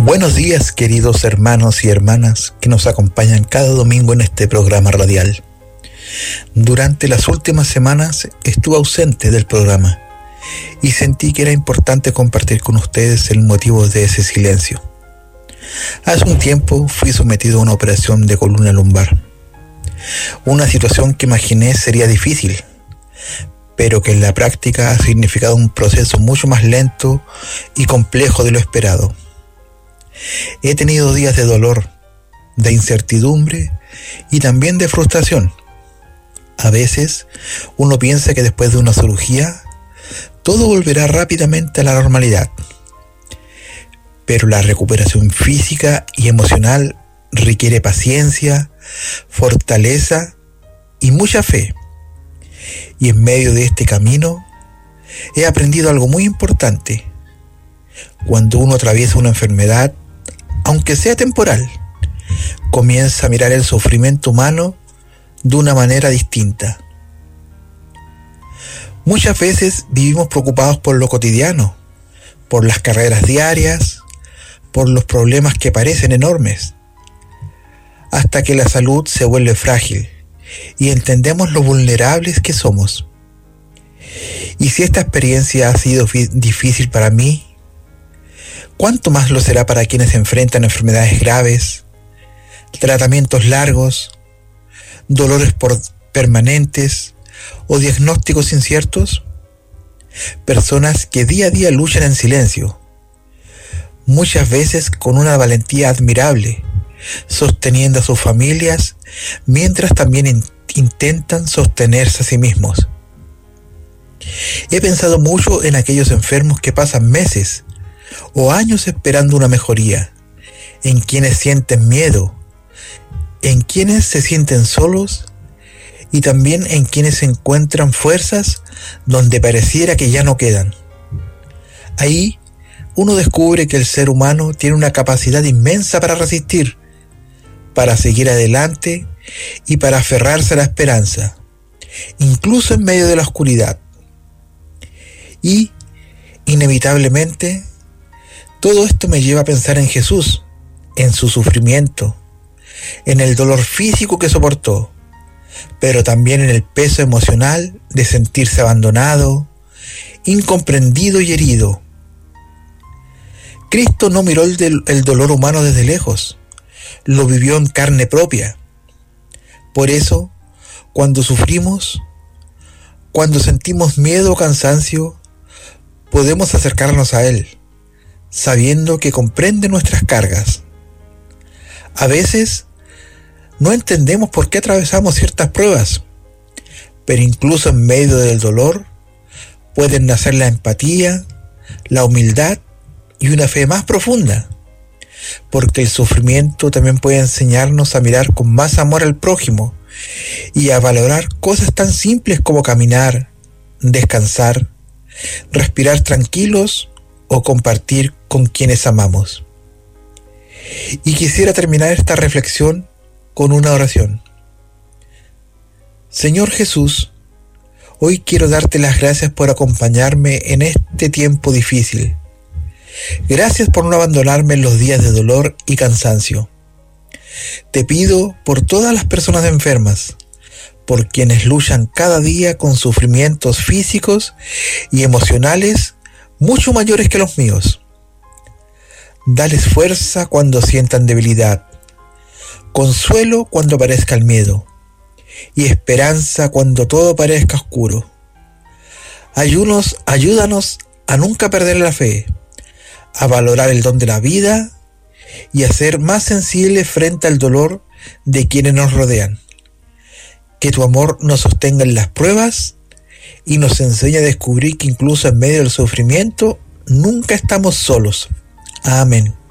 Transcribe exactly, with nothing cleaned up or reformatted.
Buenos días, queridos hermanos y hermanas que nos acompañan cada domingo en este programa radial. Durante las últimas semanas estuve ausente del programa y sentí que era importante compartir con ustedes el motivo de ese silencio. Hace un tiempo fui sometido a una operación de columna lumbar. Una situación que imaginé sería difícil, pero que en la práctica ha significado un proceso mucho más lento y complejo de lo esperado. He tenido días de dolor, de incertidumbre y también de frustración. A veces uno piensa que después de una cirugía todo volverá rápidamente a la normalidad. Pero la recuperación física y emocional requiere paciencia, fortaleza y mucha fe. Y en medio de este camino he aprendido algo muy importante. Cuando uno atraviesa una enfermedad, aunque sea temporal, comienza a mirar el sufrimiento humano de una manera distinta. Muchas veces vivimos preocupados por lo cotidiano, por las carreras diarias, por los problemas que parecen enormes, hasta que la salud se vuelve frágil y entendemos lo vulnerables que somos. Y si esta experiencia ha sido fi- difícil para mí, ¿cuánto más lo será para quienes enfrentan enfermedades graves, tratamientos largos, dolores por permanentes o diagnósticos inciertos? Personas que día a día luchan en silencio, muchas veces con una valentía admirable, sosteniendo a sus familias mientras también in- intentan sostenerse a sí mismos. He pensado mucho en aquellos enfermos que pasan meses o años esperando una mejoría, en quienes sienten miedo, en quienes se sienten solos y también en quienes encuentran fuerzas donde pareciera que ya no quedan. Ahí uno descubre que el ser humano tiene una capacidad inmensa para resistir, para seguir adelante y para aferrarse a la esperanza, incluso en medio de la oscuridad. Y, inevitablemente, todo esto me lleva a pensar en Jesús, en su sufrimiento, en el dolor físico que soportó, pero también en el peso emocional de sentirse abandonado, incomprendido y herido. Cristo no miró el, del, el dolor humano desde lejos, lo vivió en carne propia. Por eso, cuando sufrimos, cuando sentimos miedo o cansancio, podemos acercarnos a Él, sabiendo que comprende nuestras cargas. A veces no entendemos por qué atravesamos ciertas pruebas, pero incluso en medio del dolor pueden nacer la empatía, la humildad y una fe más profunda, porque el sufrimiento también puede enseñarnos a mirar con más amor al prójimo y a valorar cosas tan simples como caminar, descansar, respirar tranquilos o compartir con quienes amamos. Y quisiera terminar esta reflexión con una oración. Señor Jesús, hoy quiero darte las gracias por acompañarme en este tiempo difícil. Gracias por no abandonarme en los días de dolor y cansancio. Te pido por todas las personas enfermas, por quienes luchan cada día con sufrimientos físicos y emocionales mucho mayores que los míos. Dales fuerza cuando sientan debilidad, consuelo cuando parezca el miedo y esperanza cuando todo parezca oscuro. Ayúdanos, ayúdanos a nunca perder la fe, a valorar el don de la vida y a ser más sensibles frente al dolor de quienes nos rodean. Que tu amor nos sostenga en las pruebas y nos enseñe a descubrir que incluso en medio del sufrimiento nunca estamos solos. Amén.